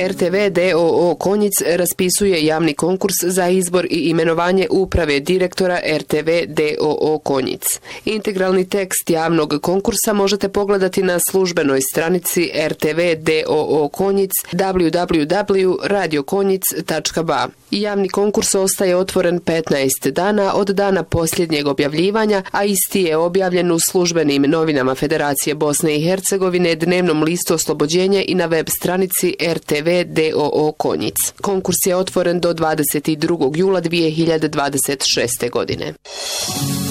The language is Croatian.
RTV d.o.o. Konjic raspisuje javni konkurs za izbor i imenovanje uprave direktora RTV d.o.o. Konjic. Integralni tekst javnog konkursa možete pogledati na službenoj stranici RTV d.o.o. Konjic www.radiokonjic.ba. Javni konkurs ostaje otvoren 15 dana od dana posljednjeg objavljivanja, a isti je objavljen u službenim novinama Federacije Bosne i Hercegovine, dnevnom listu Oslobođenje i na web stranici RTV d.o.o. Konjic. Konkurs je otvoren do 22. jula 2026. godine.